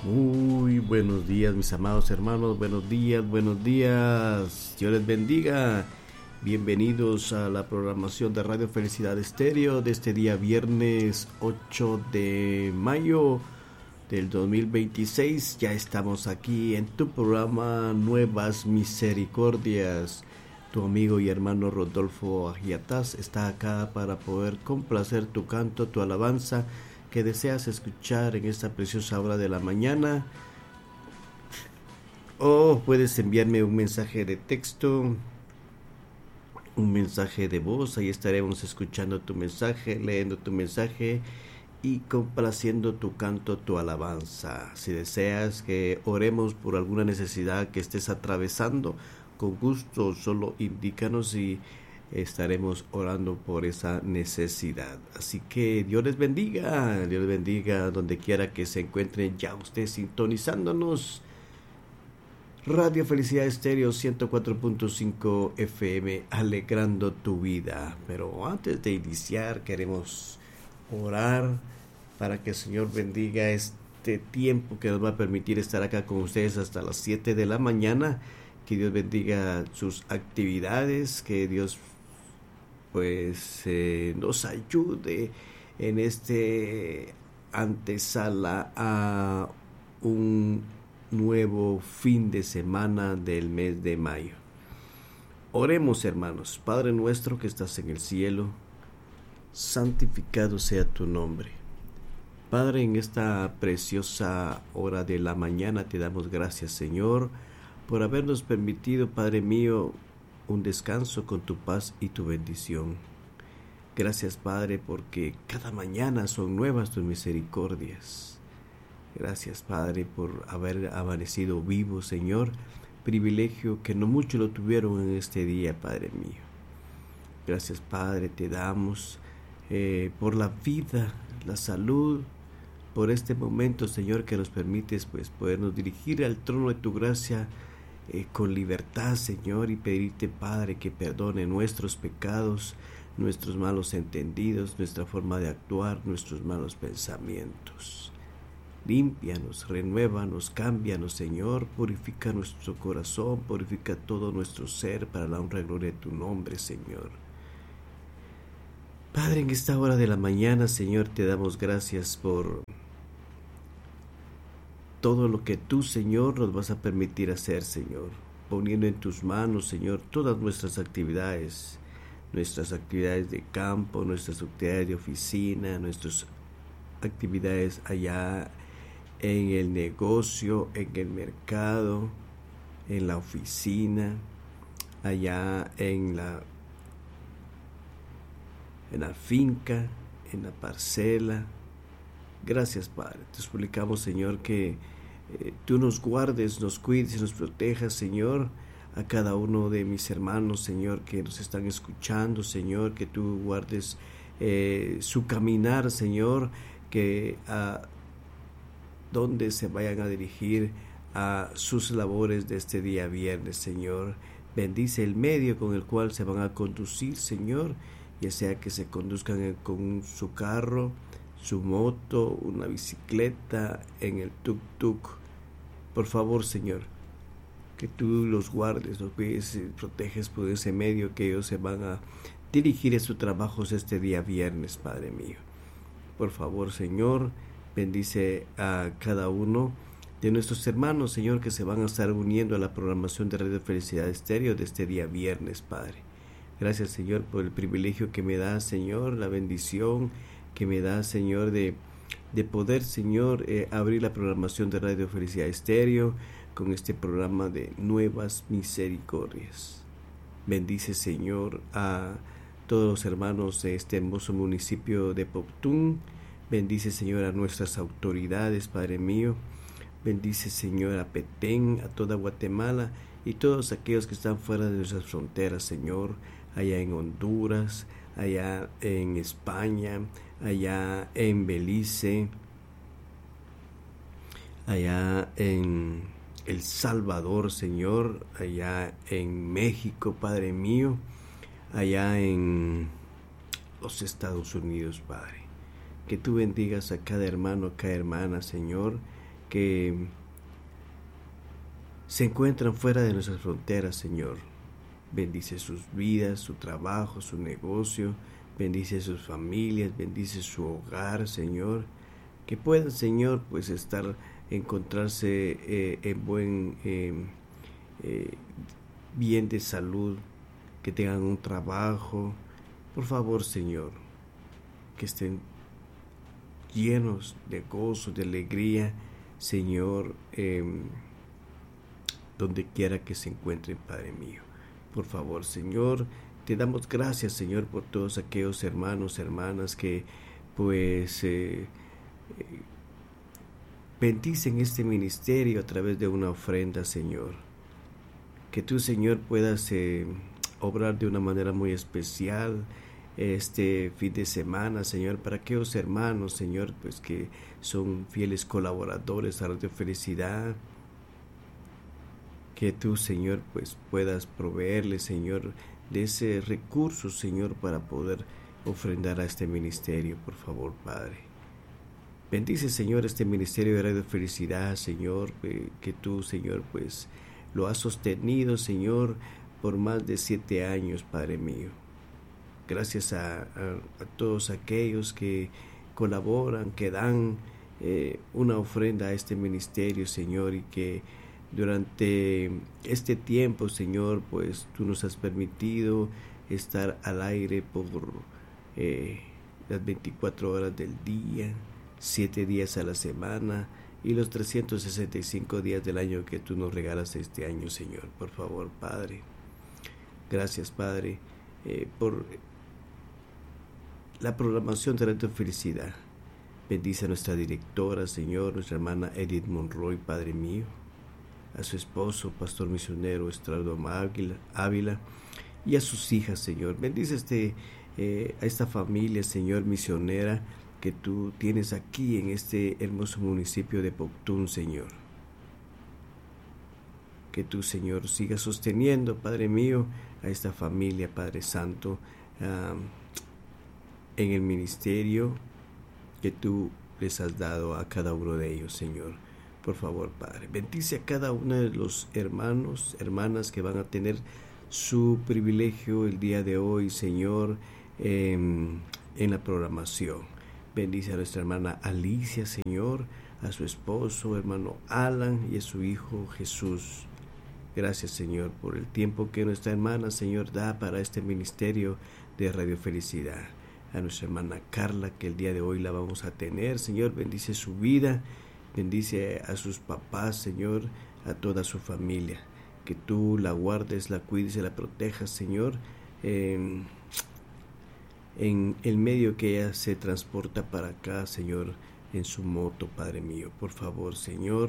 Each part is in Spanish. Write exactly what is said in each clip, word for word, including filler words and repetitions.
Muy buenos días, mis amados hermanos, buenos días, buenos días, Dios les bendiga. Bienvenidos a la programación de Radio Felicidad Estéreo de este día viernes ocho de mayo del dos mil veintiséis. Ya estamos aquí en tu programa Nuevas Misericordias. Tu amigo y hermano Rodolfo Agiataz está acá para poder complacer tu canto, tu alabanza que deseas escuchar en esta preciosa hora de la mañana. O puedes enviarme un mensaje de texto, un mensaje de voz. Ahí estaremos escuchando tu mensaje, leyendo tu mensaje y complaciendo tu canto, tu alabanza. Si deseas que oremos por alguna necesidad que estés atravesando, con gusto solo indícanos y estaremos orando por esa necesidad. Así que Dios les bendiga, Dios les bendiga donde quiera que se encuentren ya ustedes sintonizándonos. Radio Felicidad Estéreo ciento cuatro punto cinco F M, alegrando tu vida. Pero antes de iniciar queremos orar para que el Señor bendiga este tiempo que nos va a permitir estar acá con ustedes hasta las siete de la mañana. Que Dios bendiga sus actividades, que Dios pues eh, nos ayude en este antesala a un nuevo fin de semana del mes de mayo. Oremos, hermanos. Padre nuestro que estás en el cielo, santificado sea tu nombre. Padre, en esta preciosa hora de la mañana te damos gracias, Señor, por habernos permitido, Padre mío, un descanso con tu paz y tu bendición. Gracias, Padre, porque cada mañana son nuevas tus misericordias. Gracias, Padre, por haber amanecido vivo, Señor, privilegio que no muchos lo tuvieron en este día, Padre mío. Gracias, Padre, te damos eh, por la vida, la salud, por este momento, Señor, que nos permites pues podernos dirigir al trono de tu gracia Eh, con libertad, Señor, y pedirte, Padre, que perdone nuestros pecados, nuestros malos entendidos, nuestra forma de actuar, nuestros malos pensamientos. Límpianos, renuévanos, cámbianos, Señor, purifica nuestro corazón, purifica todo nuestro ser para la honra y gloria de tu nombre, Señor. Padre, en esta hora de la mañana, Señor, te damos gracias por todo lo que tú, Señor, nos vas a permitir hacer, Señor, poniendo en tus manos, Señor, todas nuestras actividades, nuestras actividades de campo, nuestras actividades de oficina, nuestras actividades allá en el negocio, en el mercado, en la oficina, allá en la, en la finca, en la parcela. Gracias, Padre. Te suplicamos, Señor, que eh, tú nos guardes, nos cuides y nos protejas, Señor, a cada uno de mis hermanos, Señor, que nos están escuchando, Señor, que tú guardes eh, su caminar, Señor, que a donde se vayan a dirigir a sus labores de este día viernes, Señor. Bendice el medio con el cual se van a conducir, Señor, ya sea que se conduzcan con su carro, su moto, una bicicleta, en el tuk-tuk. Por favor, Señor, que tú los guardes, los cuides y proteges por ese medio que ellos se van a dirigir a sus trabajos este día viernes, Padre mío. Por favor, Señor, bendice a cada uno de nuestros hermanos, Señor, que se van a estar uniendo a la programación de Radio Felicidad Estéreo de este día viernes, Padre. Gracias, Señor, por el privilegio que me da, Señor, la bendición que me da, Señor, de, de poder, Señor, eh, abrir la programación de Radio Felicidad Estéreo con este programa de Nuevas Misericordias. Bendice, Señor, a todos los hermanos de este hermoso municipio de Poptún. Bendice, Señor, a nuestras autoridades, Padre mío. Bendice, Señor, a Petén, a toda Guatemala y todos aquellos que están fuera de nuestras fronteras, Señor, allá en Honduras, allá en España, allá en Belice, allá en El Salvador, Señor, allá en México, Padre mío, allá en los Estados Unidos, Padre. Que tú bendigas a cada hermano, a cada hermana, Señor, que se encuentran fuera de nuestras fronteras, Señor. Bendice sus vidas, su trabajo, su negocio, bendice sus familias, bendice su hogar, Señor. Que puedan, Señor, pues estar, encontrarse eh, en buen, eh, eh, bien de salud, que tengan un trabajo. Por favor, Señor, que estén llenos de gozo, de alegría, Señor, eh, donde quiera que se encuentren, Padre mío. Por favor, Señor, te damos gracias, Señor, por todos aquellos hermanos, hermanas que pues eh, eh, bendicen este ministerio a través de una ofrenda, Señor. Que tú, Señor, puedas eh, obrar de una manera muy especial este fin de semana, Señor, para aquellos hermanos, Señor, pues que son fieles colaboradores a Radio Felicidad. Que tú, Señor, pues puedas proveerles, Señor, de ese recurso, Señor, para poder ofrendar a este ministerio, por favor, Padre. Bendice, Señor, este ministerio de Radio Felicidad, Señor, eh, que tú, Señor, pues lo has sostenido, Señor, por más de siete años, Padre mío. Gracias a, a, a todos aquellos que colaboran, que dan eh, una ofrenda a este ministerio, Señor, y que durante este tiempo, Señor, pues tú nos has permitido estar al aire por eh, las veinticuatro horas del día, siete días a la semana y los trescientos sesenta y cinco días del año que tú nos regalas este año, Señor. Por favor, Padre. Gracias, Padre, eh, por la programación de Radio Felicidad. Bendice a nuestra directora, Señor, nuestra hermana Edith Monroy, Padre mío, a su esposo, pastor misionero Estrardo Ávila, y a sus hijas, Señor. Bendice este, eh, a esta familia, Señor, misionera que tú tienes aquí en este hermoso municipio de Poctún, Señor. Que tú, Señor, sigas sosteniendo, Padre mío, a esta familia, Padre Santo, um, en el ministerio que tú les has dado a cada uno de ellos, Señor. Por favor, Padre, bendice a cada uno de los hermanos, hermanas que van a tener su privilegio el día de hoy, Señor, eh, en la programación. Bendice a nuestra hermana Alicia, Señor, a su esposo, hermano Alan, y a su hijo Jesús. Gracias, Señor, por el tiempo que nuestra hermana, Señor, da para este ministerio de Radio Felicidad. A nuestra hermana Carla, que el día de hoy la vamos a tener, Señor, bendice su vida. Bendice a sus papás, Señor, a toda su familia. Que tú la guardes, la cuides y la protejas, Señor, eh, en el medio que ella se transporta para acá, Señor, en su moto, Padre mío. Por favor, Señor.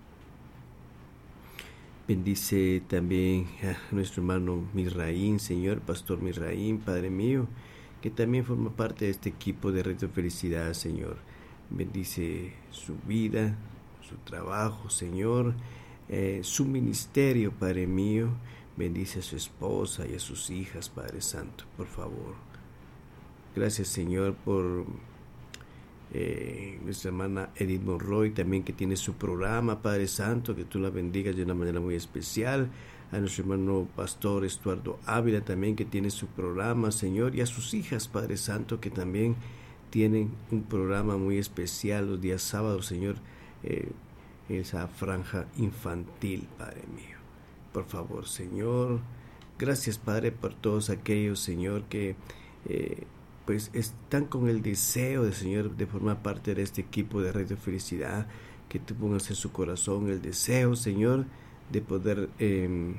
Bendice también a nuestro hermano Misraín, Señor, Pastor Misraín, Padre mío, que también forma parte de este equipo de Radio Felicidad, Señor. Bendice su vida, su trabajo, Señor, eh, su ministerio, Padre mío. Bendice a su esposa y a sus hijas, Padre Santo, por favor. Gracias, Señor, por eh, nuestra hermana Edith Monroy, también que tiene su programa, Padre Santo, que tú la bendigas de una manera muy especial. A nuestro hermano Pastor Estuardo Ávila, también que tiene su programa, Señor, y a sus hijas, Padre Santo, que también tienen un programa muy especial los días sábados, Señor, eh, esa franja infantil, Padre mío. Por favor, Señor, gracias, Padre, por todos aquellos, Señor, que eh, pues están con el deseo de, Señor, de formar parte de este equipo de Radio Felicidad, que tú pongas en su corazón el deseo, Señor, de poder eh,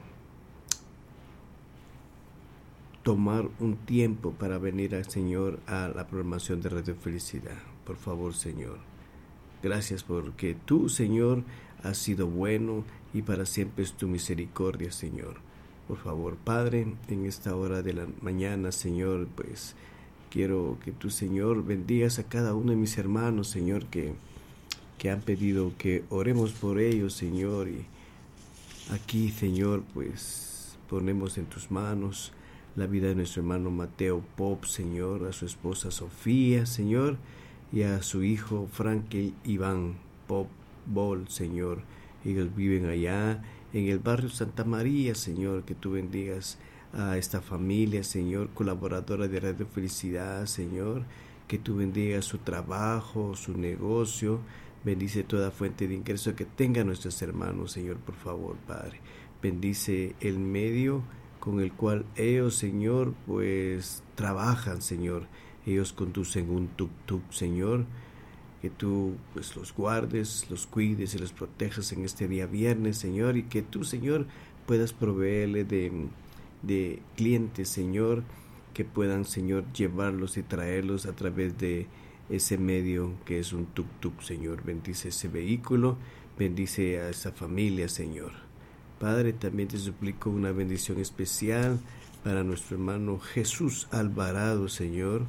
tomar un tiempo para venir al Señor a la programación de Radio Felicidad. Por favor, Señor, gracias porque tú, Señor, has sido bueno y para siempre es tu misericordia, Señor. Por favor, Padre, en esta hora de la mañana, Señor, pues quiero que tú, Señor, bendigas a cada uno de mis hermanos, Señor, que, que han pedido que oremos por ellos, Señor, y aquí, Señor, pues ponemos en tus manos la vida de nuestro hermano Mateo Pop, Señor, a su esposa Sofía, Señor, y a su hijo Frankel Iván Pop, Bol, Señor. Ellos viven allá en el barrio Santa María, Señor, que tú bendigas a esta familia, Señor, colaboradora de Radio Felicidad, Señor, que tú bendigas su trabajo, su negocio, bendice toda fuente de ingreso que tengan nuestros hermanos, Señor, por favor, Padre. Bendice el medio con el cual ellos, Señor, pues trabajan, Señor. Ellos conducen un tuk-tuk, Señor, que tú pues los guardes, los cuides y los protejas en este día viernes, Señor, y que tú, Señor, puedas proveerle de, de clientes, Señor, que puedan, Señor, llevarlos y traerlos a través de ese medio que es un tuk-tuk, Señor. Bendice ese vehículo, bendice a esa familia, Señor. Padre, también te suplico una bendición especial para nuestro hermano Jesús Alvarado, Señor.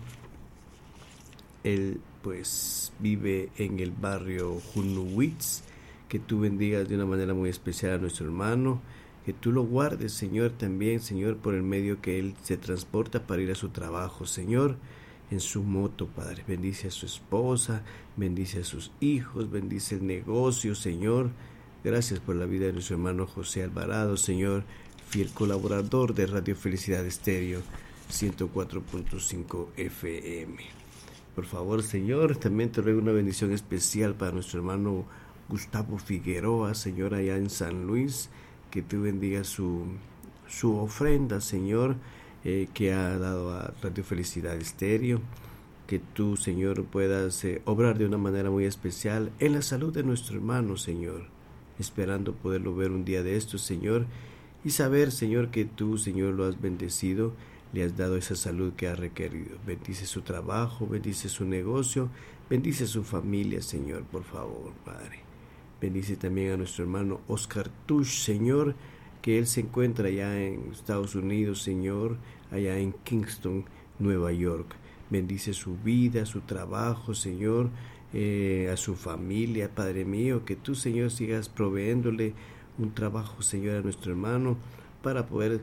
Él pues vive en el barrio Junuwitz. Que tú bendigas de una manera muy especial a nuestro hermano, que tú lo guardes, Señor, también, Señor, por el medio que él se transporta para ir a su trabajo, Señor, en su moto, Padre. Bendice a su esposa, bendice a sus hijos, bendice el negocio, Señor. Gracias por la vida de nuestro hermano José Alvarado, Señor, fiel colaborador de Radio Felicidad Estéreo ciento cuatro punto cinco F M. Por favor, Señor, también te ruego una bendición especial para nuestro hermano Gustavo Figueroa, Señor, allá en San Luis, que tú bendigas su, su ofrenda, Señor, eh, que ha dado a Radio Felicidad Estéreo, que tú, Señor, puedas eh, obrar de una manera muy especial en la salud de nuestro hermano, Señor, esperando poderlo ver un día de estos, Señor, y saber, Señor, que tú, Señor, lo has bendecido, le has dado esa salud que ha requerido. Bendice su trabajo, bendice su negocio, bendice su familia, Señor, por favor, Padre. Bendice también a nuestro hermano Oscar Tush, Señor, que él se encuentra allá en Estados Unidos, Señor, allá en Kingston, Nueva York. Bendice su vida, su trabajo, Señor, eh, a su familia, Padre mío, que tú, Señor, sigas proveéndole un trabajo, Señor, a nuestro hermano, para poder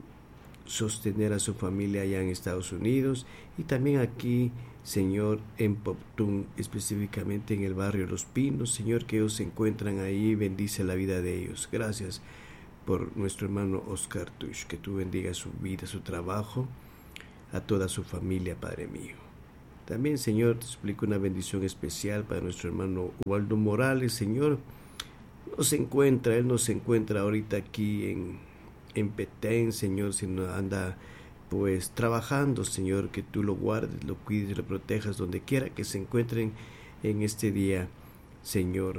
sostener a su familia allá en Estados Unidos y también aquí, Señor, en Poptún, específicamente en el barrio Los Pinos, Señor, que ellos se encuentran ahí, bendice la vida de ellos. Gracias por nuestro hermano Oscar Tush, que tú bendigas su vida, su trabajo, a toda su familia, Padre mío. También, Señor, te suplico una bendición especial para nuestro hermano Ubaldo Morales, Señor. No se encuentra, él no se encuentra ahorita aquí en en Petén, Señor, sino anda pues trabajando, Señor, que tú lo guardes, lo cuides y lo protejas donde quiera que se encuentren en este día, Señor.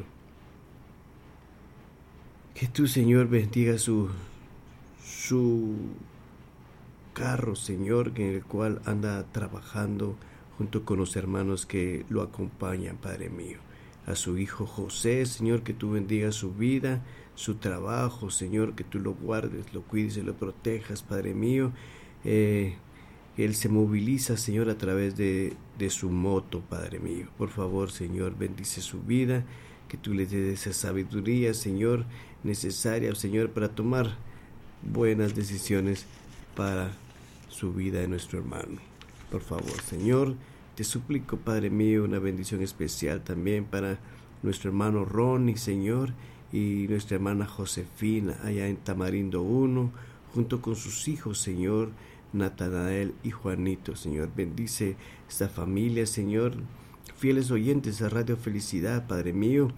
Que tú, Señor, bendiga su su carro, Señor, en el cual anda trabajando junto con los hermanos que lo acompañan, Padre mío. A su hijo José, Señor, que tú bendigas su vida, su trabajo, Señor, que tú lo guardes, lo cuides y lo protejas, Padre mío. Eh, él se moviliza, Señor, a través de, de su moto, Padre mío. Por favor, Señor, bendice su vida, que tú le des esa sabiduría, Señor, necesaria, Señor, para tomar buenas decisiones para su vida de nuestro hermano. Por favor, Señor, te suplico, Padre mío, una bendición especial también para nuestro hermano Ronnie, Señor, y nuestra hermana Josefina, allá en Tamarindo uno, junto con sus hijos, Señor, Natanael y Juanito, Señor. Bendice esta familia, Señor, fieles oyentes a Radio Felicidad, Padre mío,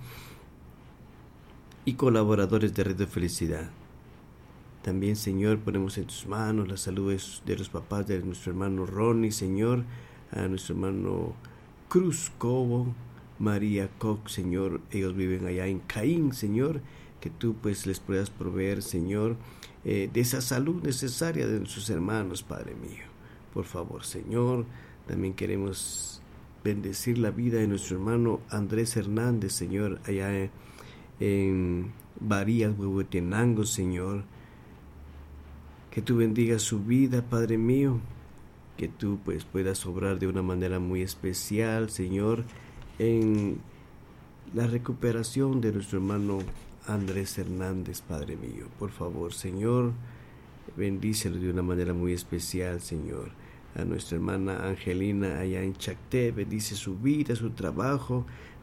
y colaboradores de Radio Felicidad. También, Señor, ponemos en tus manos la salud de los papás de nuestro hermano Ronnie, Señor, a nuestro hermano Cruz Cobo, María Koch, Señor. Ellos viven allá en Caín, Señor, que tú pues les puedas proveer, Señor, eh, de esa salud necesaria de nuestros hermanos, Padre mío. Por favor, Señor, también queremos bendecir la vida de nuestro hermano Andrés Hernández, Señor, allá en, en Varías, Huehuetenango, Señor. Que tú bendigas su vida, Padre mío, que tú pues puedas obrar de una manera muy especial, Señor, en la recuperación de nuestro hermano Andrés Hernández, Padre mío. Por favor, Señor, bendícelo de una manera muy especial, Señor. A nuestra hermana Angelina allá en Chacté, bendice su vida, su trabajo,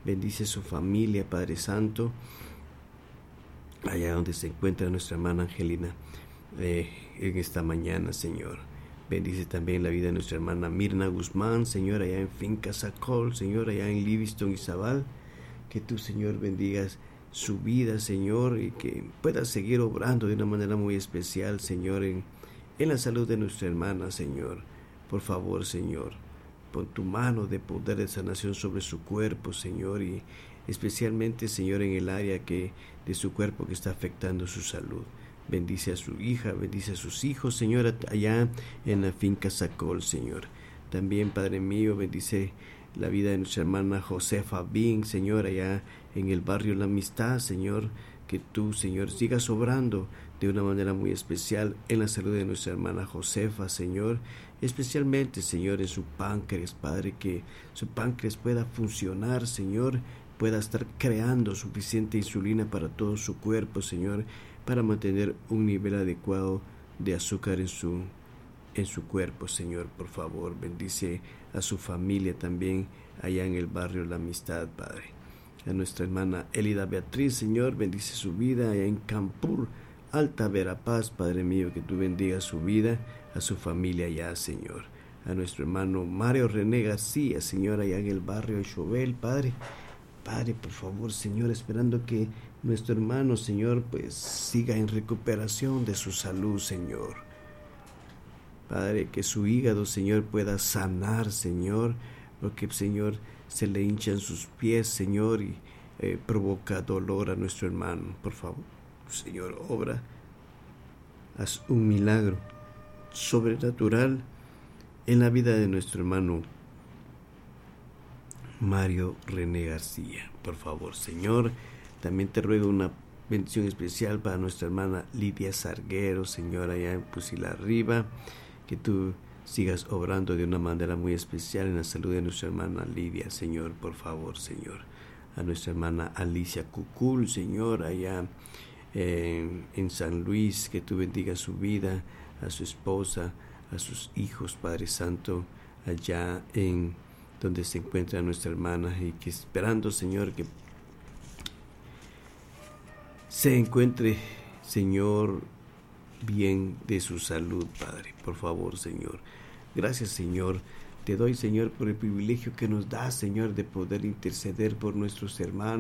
bendice su familia, Padre Santo, allá donde se encuentra nuestra hermana Angelina eh, en esta mañana, Señor. Bendice también la vida de nuestra hermana Mirna Guzmán, Señor, allá en Finca Sacol, Señor, allá en Livingston y Zabal. Que tú, Señor, bendigas su vida, Señor, y que puedas seguir obrando de una manera muy especial, Señor, en, en la salud de nuestra hermana, Señor. Por favor, Señor, pon tu mano de poder de sanación sobre su cuerpo, Señor, y especialmente, Señor, en el área que de su cuerpo que está afectando su salud. Bendice a su hija, bendice a sus hijos, Señor, allá en la Finca Sacol, Señor. También, Padre mío, bendice la vida de nuestra hermana Josefa Bing, Señor, allá en el barrio La Amistad, Señor. Que tú, Señor, sigas obrando de una manera muy especial en la salud de nuestra hermana Josefa, Señor. Especialmente, Señor, en su páncreas, Padre, que su páncreas pueda funcionar, Señor, pueda estar creando suficiente insulina para todo su cuerpo, Señor, para mantener un nivel adecuado de azúcar en su, en su cuerpo, Señor. Por favor, bendice a su familia también allá en el barrio La Amistad, Padre. A nuestra hermana Elida Beatriz, Señor, bendice su vida allá en Campur, Alta Verapaz, Padre mío, que tú bendigas su vida, a su familia allá, Señor. A nuestro hermano Mario René García, Señor, allá en el barrio Chovel, Padre. Padre, por favor, Señor, esperando que nuestro hermano, Señor, pues siga en recuperación de su salud, Señor. Padre, que su hígado, Señor, pueda sanar, Señor, porque, Señor, se le hinchan sus pies, Señor, y eh, provoca dolor a nuestro hermano. Por favor, Señor, obra, haz un milagro sobrenatural en la vida de nuestro hermano Mario René García. Por favor, Señor, también te ruego una bendición especial para nuestra hermana Lidia Sarguero, Señor, allá en Pusilarriba, que tú sigas obrando de una manera muy especial en la salud de nuestra hermana Lidia, Señor, por favor, Señor. A nuestra hermana Alicia Cucul, Señor, allá eh, en San Luis, que tú bendigas su vida, a su esposa, a sus hijos, Padre Santo, allá en donde se encuentra nuestra hermana, y que esperando, Señor, que se encuentre, Señor, bien de su salud, Padre. Por favor, Señor. Gracias, Señor. Te doy, Señor, por el privilegio que nos da, Señor, de poder interceder por nuestros hermanos.